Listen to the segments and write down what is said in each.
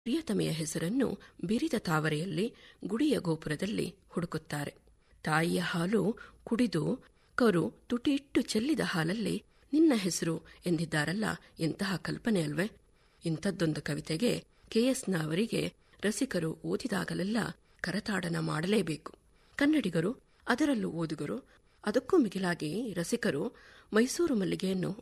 ಪ್ರಿಯತಮೆಯ ಹೆಸರನ್ನು ಬಿರಿದ ತಾವರೆಯಲ್ಲಿ ಗುಡಿಯ ಗೋಪುರದಲ್ಲಿ ಹುಡುಕುತ್ತಾರೆ. ತಾಯಿಯ ಹಾಲು ಕುಡಿದು ಕರು ತುಟಿ ಇಟ್ಟು ಚೆಲ್ಲಿದ ಹಾಲಲ್ಲಿ ನಿನ್ನ ಹೆಸರು ಎಂದಿದ್ದಾರಲ್ಲ, ಎಂತಹ ಕಲ್ಪನೆ ಅಲ್ವೇ? ಇಂಥದ್ದೊಂದು ಕವಿತೆಗೆ KS ಅವರಿಗೆ ರಸಿಕರು ಓದಿದಾಗಲೆಲ್ಲ ಕರತಾಡನ ಮಾಡಲೇಬೇಕು. ಕನ್ನಡಿಗರು, ಅದರಲ್ಲೂ ಓದುಗರು, ಅದಕ್ಕೂ ಮಿಗಿಲಾಗಿ ರಸಿಕರು ಮೈಸೂರು ಮಲ್ಲಿಗೆಯನ್ನು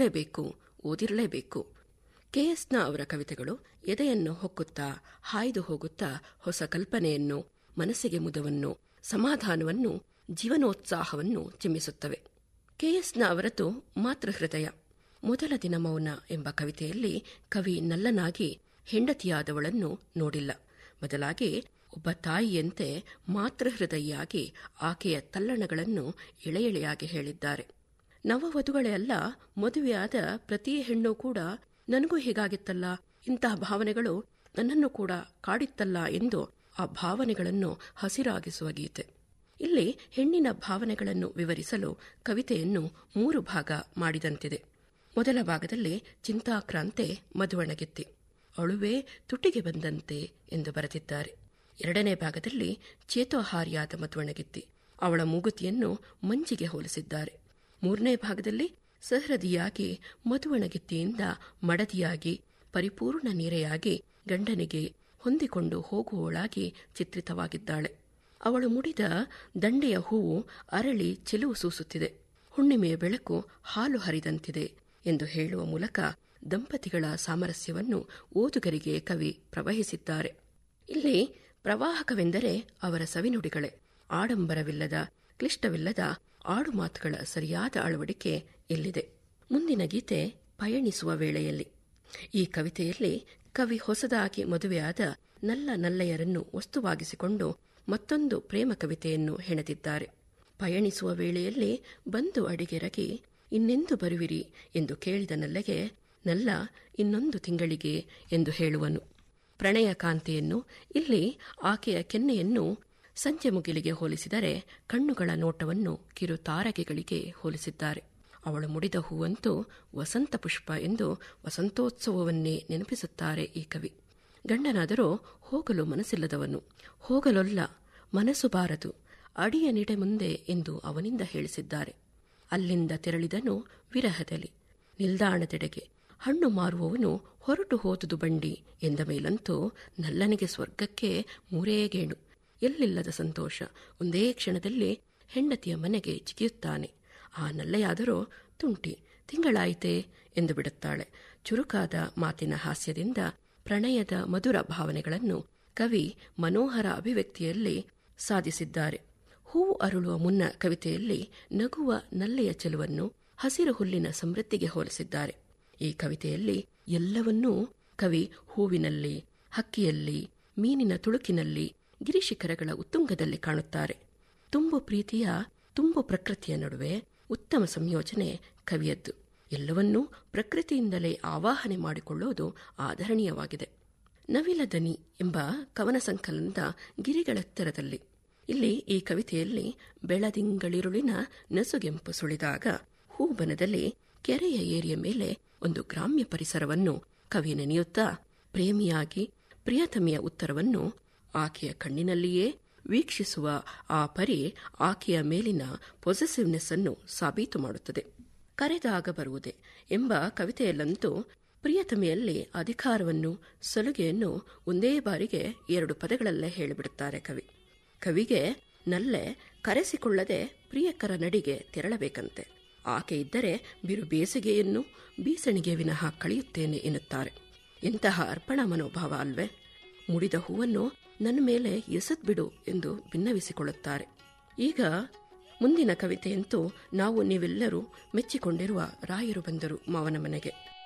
ಓದಿರಲೇಬೇಕು. KS ಅವರ ಕವಿತೆಗಳು ಎದೆಯನ್ನು ಹೊಕ್ಕುತ್ತಾ ಹಾಯ್ದು ಹೋಗುತ್ತಾ ಹೊಸ ಕಲ್ಪನೆಯನ್ನು, ಮನಸ್ಸಿಗೆ ಮುದವನ್ನು, ಸಮಾಧಾನವನ್ನು, ಜೀವನೋತ್ಸಾಹವನ್ನು ಚಿಮ್ಮಿಸುತ್ತವೆ. KS ಅವರದ್ದು ಮಾತೃಹೃದಯ. ಮೊದಲ ದಿನ ಮೌನ ಎಂಬ ಕವಿತೆಯಲ್ಲಿ ಕವಿ ನಲ್ಲನಾಗಿ ಹೆಂಡತಿಯಾದವಳನ್ನು ನೋಡಿಲ್ಲ, ಬದಲಾಗಿ ಒಬ್ಬ ತಾಯಿಯಂತೆ ಮಾತೃಹೃದಯಿಯಾಗಿ ಆಕೆಯ ತಲ್ಲಣಗಳನ್ನು ಎಳೆಯಾಗಿ ಹೇಳಿದ್ದಾರೆ. ನವವಧುಗಳೇ ಅಲ್ಲ, ಮದುವೆಯಾದ ಪ್ರತಿ ಹೆಣ್ಣು ಕೂಡ ನನಗೂ ಹೀಗಾಗಿತ್ತಲ್ಲ, ಇಂತಹ ಭಾವನೆಗಳು ನನ್ನನ್ನು ಕೂಡ ಕಾಡಿತ್ತಲ್ಲ ಎಂದು ಆ ಭಾವನೆಗಳನ್ನು ಹಸಿರಾಗಿಸುವ ಗೀತೆ. ಇಲ್ಲಿ ಹೆಣ್ಣಿನ ಭಾವನೆಗಳನ್ನು ವಿವರಿಸಲು ಕವಿತೆಯನ್ನು 3 ಭಾಗ ಮಾಡಿದಂತಿದೆ. ಮೊದಲ ಭಾಗದಲ್ಲಿ ಚಿಂತಾಕ್ರಾಂತೆ ಮಧುವಣಗಿತ್ತಿ, ಅಳುವೆ ತುಟಿಗೆ ಬಂದಂತೆ ಎಂದು ಬರೆದಿದ್ದಾರೆ. ಎರಡನೇ ಭಾಗದಲ್ಲಿ ಚೇತೋಹಾರಿಯಾದ ಮಧುವಣಗಿತ್ತಿ, ಅವಳ ಮೂಗುತಿಯನ್ನು ಮಂಜಿಗೆ ಹೋಲಿಸಿದ್ದಾರೆ. ಮೂರನೇ ಭಾಗದಲ್ಲಿ ಸಹೃದಿಯಾಗಿ ಮಧುವಣಗಿತ್ತಿಯಿಂದ ಮಡದಿಯಾಗಿ ಪರಿಪೂರ್ಣ ನೀರೆಯಾಗಿ ಗಂಡನಿಗೆ ಹೊಂದಿಕೊಂಡು ಹೋಗುವವಳಾಗಿ ಚಿತ್ರಿತವಾಗಿದ್ದಾಳೆ. ಅವಳು ಮುಡಿದ ದಂಡೆಯ ಹೂವು ಅರಳಿ ಚೆಲುವು ಸೂಸುತ್ತಿದೆ, ಹುಣ್ಣಿಮೆಯ ಬೆಳಕು ಹಾಲು ಹರಿದಂತಿದೆ ಎಂದು ಹೇಳುವ ಮೂಲಕ ದಂಪತಿಗಳ ಸಾಮರಸ್ಯವನ್ನು ಓದುಗರಿಗೆ ಕವಿ ಪ್ರವಹಿಸಿದ್ದಾರೆ. ಇಲ್ಲಿ ಪ್ರವಾಹಕವೆಂದರೆ ಅವರ ಸವಿನುಡಿಗಳೇ. ಆಡಂಬರವಿಲ್ಲದ, ಕ್ಲಿಷ್ಟವಿಲ್ಲದ ಆಡುಮಾತುಗಳ ಸರಿಯಾದ ಅಳವಡಿಕೆ ಇಲ್ಲಿದೆ. ಮುಂದಿನ ಗೀತೆ ಪಯಣಿಸುವ ವೇಳೆಯಲ್ಲಿ. ಈ ಕವಿತೆಯಲ್ಲಿ ಕವಿ ಹೊಸದಾಗಿ ಮದುವೆಯಾದ ನಲ್ಲೆಯರನ್ನು ವಸ್ತುವಾಗಿಸಿಕೊಂಡು ಮತ್ತೊಂದು ಪ್ರೇಮ ಕವಿತೆಯನ್ನು ಹೆಣೆದಿದ್ದಾರೆ. ಪಯಣಿಸುವ ವೇಳೆಯಲ್ಲಿ ಬಂದು ಅಡಿಗೆರಗಿ ಇನ್ನೆಂದು ಬರುವಿರಿ ಎಂದು ಕೇಳಿದ ನಲ್ಲೆಗೆ ನಲ್ಲ ಇನ್ನೊಂದು ತಿಂಗಳಿಗೆ ಎಂದು ಹೇಳುವನು. ಪ್ರಣಯ ಕಾಂತಿಯನ್ನು, ಇಲ್ಲಿ ಆಕೆಯ ಕೆನ್ನೆಯನ್ನು ಸಂಜೆ ಮುಗಿಲಿಗೆ ಹೋಲಿಸಿದರೆ ಕಣ್ಣುಗಳ ನೋಟವನ್ನು ಕಿರು ತಾರಗೆಗಳಿಗೆ ಹೋಲಿಸಿದ್ದಾರೆ. ಅವಳು ಮುಡಿದ ಹೂವಂತೂ ವಸಂತ ಪುಷ್ಪ ಎಂದು ವಸಂತೋತ್ಸವವನ್ನೇ ನೆನಪಿಸುತ್ತಾರೆ ಈ ಕವಿ. ಗಂಡನಾದರೂ ಹೋಗಲು ಮನಸ್ಸಿಲ್ಲದವನು, ಹೋಗಲೊಲ್ಲ ಮನಸ್ಸು ಬಾರದು, ಅಡಿಯ ನಿಡೆ ಮುಂದೆ ಎಂದು ಅವನಿಂದ ಹೇಳಿಸಿದ್ದಾರೆ. ಅಲ್ಲಿಂದ ತೆರಳಿದನು ವಿರಹದಲ್ಲಿ, ನಿಲ್ದಾಣದೆಡೆಗೆ ಹಣ್ಣು ಮಾರುವವನು ಹೊರಟು ಹೋದುದು ಬಂಡಿ ಎಂದ ಮೇಲಂತೂ ನಲ್ಲನಿಗೆ ಸ್ವರ್ಗಕ್ಕೆ 3 ಗೇಣು. ಎಲ್ಲಿಲ್ಲದ ಸಂತೋಷ, ಒಂದೇ ಕ್ಷಣದಲ್ಲಿ ಹೆಂಡತಿಯ ಮನೆಗೆ ಜಿಗಿಯುತ್ತಾನೆ. ಆ ನಲ್ಲೆಯಾದರೂ ತುಂಟಿ, ತಿಂಗಳಾಯಿತೇ ಎಂದು ಬಿಡುತ್ತಾಳೆ. ಚುರುಕಾದ ಮಾತಿನ ಹಾಸ್ಯದಿಂದ ಪ್ರಣಯದ ಮಧುರ ಭಾವನೆಗಳನ್ನು ಕವಿ ಮನೋಹರ ಅಭಿವ್ಯಕ್ತಿಯಲ್ಲಿ ಸಾಧಿಸಿದ್ದಾರೆ. ಹೂವು ಅರಳುವ ಮುನ್ನ ಕವಿತೆಯಲ್ಲಿ ನಗುವ ನಲ್ಲೆಯ ಚೆಲುವನ್ನು ಹಸಿರು ಹುಲ್ಲಿನ ಸಮೃದ್ಧಿಗೆ ಹೋಲಿಸಿದ್ದಾರೆ. ಈ ಕವಿತೆಯಲ್ಲಿ ಎಲ್ಲವನ್ನೂ ಕವಿ ಹೂವಿನಲ್ಲಿ, ಹಕ್ಕಿಯಲ್ಲಿ, ಮೀನಿನ ತುಳುಕಿನಲ್ಲಿ, ಗಿರಿಶಿಖರಗಳ ಉತ್ತುಂಗದಲ್ಲಿ ಕಾಣುತ್ತಾರೆ. ತುಂಬು ಪ್ರೀತಿಯ, ತುಂಬು ಪ್ರಕೃತಿಯ ನಡುವೆ ಉತ್ತಮ ಸಂಯೋಜನೆ ಕವಿಯದ್ದು. ಎಲ್ಲವನ್ನೂ ಪ್ರಕೃತಿಯಿಂದಲೇ ಆವಾಹನೆ ಮಾಡಿಕೊಳ್ಳುವುದು ಆದರಣೀಯವಾಗಿದೆ. ನವಿಲ ದನಿ ಎಂಬ ಕವನ ಸಂಕಲನದ ಗಿರಿಗಳೆತ್ತರದಲ್ಲಿ. ಇಲ್ಲಿ ಈ ಕವಿತೆಯಲ್ಲಿ ಬೆಳದಿಂಗಳಿರುಳಿನ ನಸುಗೆಂಪು ಸುಳಿದಾಗ ಹೂಬನದಲ್ಲಿ ಕೆರೆಯ ಏರಿಯ ಮೇಲೆ ಒಂದು ಗ್ರಾಮ್ಯ ಪರಿಸರವನ್ನು ಕವಿ ನೆನೆಯುತ್ತಾ ಪ್ರೇಮಿಯಾಗಿ ಪ್ರಿಯತಮೆಯ ಉತ್ತರವನ್ನು ಆಕೆಯ ಕಣ್ಣಿನಲ್ಲಿಯೇ ವೀಕ್ಷಿಸುವ ಆ ಪರಿ ಆಕೆಯ ಮೇಲಿನ ಪೊಸೆಸಿವ್ನೆಸ್ ಅನ್ನು ಸಾಬೀತು ಮಾಡುತ್ತದೆ. ಕರೆದಾಗ ಬರುವುದೇ ಎಂಬ ಕವಿತೆಯಲ್ಲಂತೂ ಪ್ರಿಯತಮೆಯಲ್ಲಿ ಅಧಿಕಾರವನ್ನು, ಸಲುಗೆಯನ್ನು ಒಂದೇ ಬಾರಿಗೆ 2 ಪದಗಳಲ್ಲೇ ಹೇಳಿಬಿಡುತ್ತಾರೆ ಕವಿ. ಕವಿಗೆ ನಲ್ಲೆ ಕರೆಸಿಕೊಳ್ಳದೆ ಪ್ರಿಯಕರ ನಡಿಗೆ ತೆರಳಬೇಕಂತೆ. ಆಕೆ ಇದ್ದರೆ ಬಿರು ಬೇಸಿಗೆಯನ್ನು ಬೀಸಣಿಗೆ ವಿನಃ ಕಳೆಯುತ್ತೇನೆ ಎನ್ನುತ್ತಾರೆ. ಎಂತಹ ಅರ್ಪಣಾ ಮನೋಭಾವ ಅಲ್ವೇ? ಮುಡಿದ ಹೂವನ್ನು ನನ್ನ ಮೇಲೆ ಎಸೆದ್ಬಿಡು ಎಂದು ಭಿನ್ನವಿಸಿಕೊಳ್ಳುತ್ತಾರೆ. ಈಗ ಮುಂದಿನ ಕವಿತೆಯಂತೂ ನಾವು ನೀವೆಲ್ಲರೂ ಮೆಚ್ಚಿಕೊಂಡಿರುವ ರಾಯರು ಬಂದರು ಮಾವನ ಮನೆಗೆ.